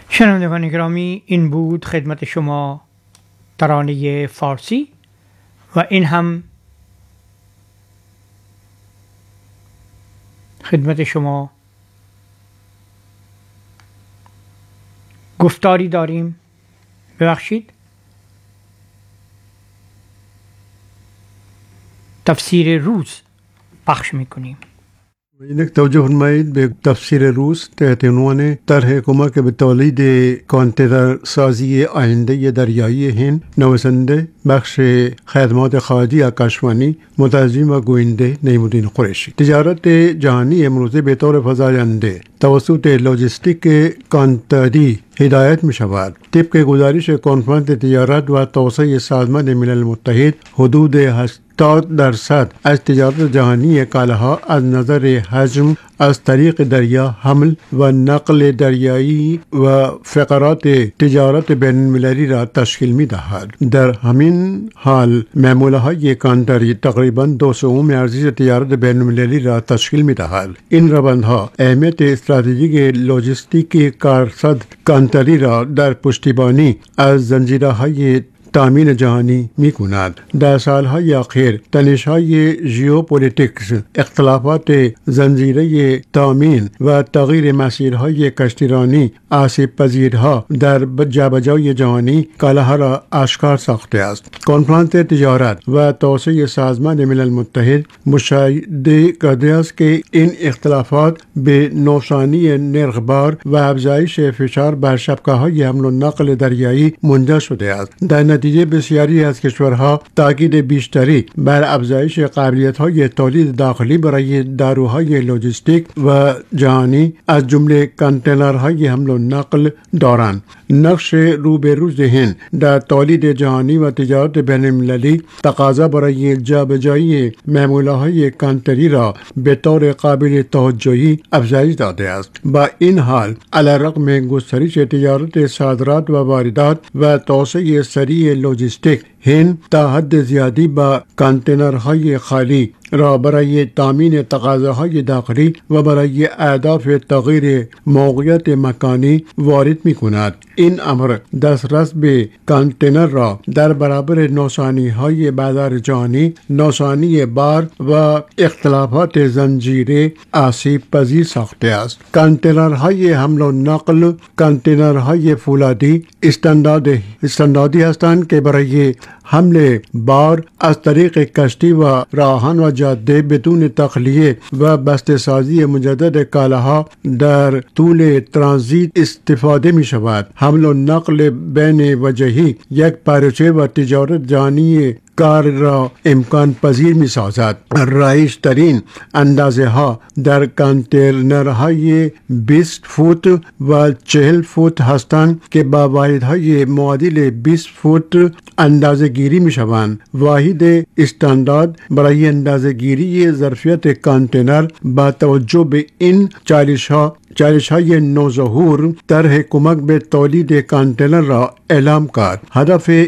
شنوندگان گرامی، این بود خدمت شما ترانه فارسی و این هم خدمت شما گفتاری داریم، ببخشید، تفسیر روز پخش میکنیم. اینک توجه فرمایید به تفسیر روز تحت عنوان طرح کمک به تولید کانتینر سازی آینده دریایی هند، نویسنده بخش خدمات خارجی آکاشوانی، مترجم و گوینده نعیم‌الدین قریشی. تجارت جهانی امروزه به طور فزاینده توسط لوجستیک کانتری هدایت می شود. طبق گزارش کنفرانس تجارت و توسعه سازمان ملل متحد، حدود 80% از تجارت جهانی کالاها از نظر حجم از طریق دریا، حمل و نقل دریایی و فقرات تجارت بین المللی را تشکیل می دهد. در همین حال معامله های کانتری تقریباً 2/3 ارزش تجارت بین المللی را تشکیل می دهد. این روندها اهمیت استراتژیک لوجستیک کارساز کانتری را در پشتیبانی از زنجیرهای تامین جهانی می کند. در سالهای اخیر تنش‌های ژئوپلیتیکس، اختلافات زنجیره تامین و تغییر مسیرهای کشتیرانی آسیب پذیرها در جابجایی جهانی کالاها را آشکار ساخته است. کنفرانس تجارت و توسعه سازمان ملل متحد مشاهده کرده است که این اختلافات به نوسانی نرخ‌بار و افزایش فشار بر شبکه‌های حمل و نقل دریایی منجر شده است. در نتیجه بسیاری از کشورها تاکید بیشتری بر افزایش قابلیت‌های تولید داخلی برای داروهای لوجستیک و جهانی از جمله کانتینرهای حمل و نقل دارند. نقش رو به روز هند در تولید جهانی و تجارت بین المللی تقاضا برای جابجایی معامله‌های کانتری را به طور قابل توجهی افزایش داده است. با این حال علیرغم گسترش تجارت صادرات و واردات و توسعه سریع لوجستیک، هند تا حد زیادی با کانتینرهای خالی را برای تامین تقاضاهای داخلی و برای اهداف تغییر موقعیت مکانی وارد می کند. این امر دسترس به کانتینر را در برابر نوسانی‌های بازار جهانی، نوسانی بار و اختلافات زنجیره آسیب پذیر ساخته است. کانتینرهای حمل و نقل کانتینرهای فولادی استانداردی هستند که برای حمل بار از طریق کشتی و راهان و جاده بدون تخلیه و بسته‌سازی مجدد کالاها در طول ترانزیت استفاده می شود. حمل و نقل بین وجهی یک پروژه و تجارت جهانی کار را امکان پذیر می سازد. رایج ترین اندازه ها در کانتینرهای 20 فوت و 40 فوت هستند که با واحدهای معادل 20 فوت اندازه گیری می شوند. واحد استاندارد برای اندازه گیری ظرفیت کانتینر با توجه به این چالش های نوظهور طرح کمک به تولید کانتینر را اعلام کرد. هدف